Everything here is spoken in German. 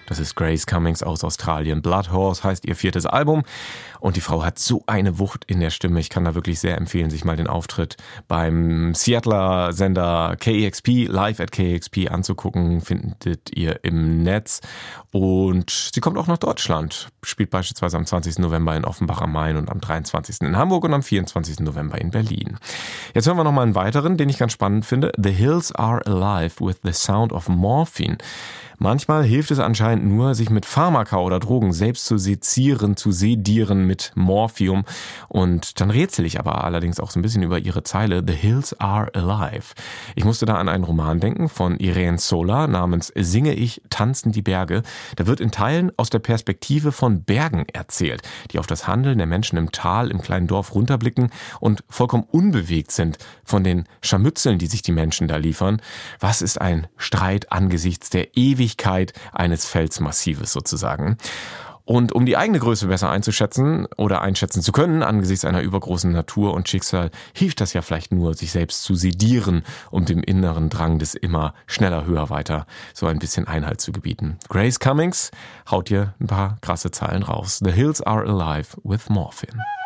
Das ist Grace Cummings aus Australien. Blood Horse heißt ihr 4. Album. Und die Frau hat so eine Wucht in der Stimme. Ich kann da wirklich sehr empfehlen, sich mal den Auftritt beim Seattler Sender KEXP, live at KEXP anzugucken. Findet ihr im Netz. Und sie kommt auch nach Deutschland. Spielt beispielsweise am 20. November in Offenbach am Main und am 23. in Hamburg und am 24. November in Berlin. Jetzt hören wir noch mal einen weiteren, den ich ganz spannend finde. The Hills Are Alive with the Sound of Morphine. Manchmal hilft es anscheinend nur, sich mit Pharmaka oder Drogen selbst zu sezieren, zu sedieren mit Morphium. Und dann rätsel ich aber allerdings auch so ein bisschen über ihre Zeile The Hills Are Alive. Ich musste da an einen Roman denken von Irene Sola namens Singe ich, tanzen die Berge. Da wird in Teilen aus der Perspektive von Bergen erzählt, die auf das Handeln der Menschen im Tal, im kleinen Dorf runterblicken und vollkommen unbewegt sind von den Scharmützeln, die sich die Menschen da liefern. Was ist ein Streit angesichts der Ewigkeit eines Felsmassives sozusagen? Und um die eigene Größe besser einzuschätzen oder einschätzen zu können angesichts einer übergroßen Natur und Schicksal, hilft das ja vielleicht nur, sich selbst zu sedieren, um dem inneren Drang des immer schneller, höher, weiter so ein bisschen Einhalt zu gebieten. Grace Cummings haut hier ein paar krasse Zeilen raus. The Hills Are Alive with Morphine.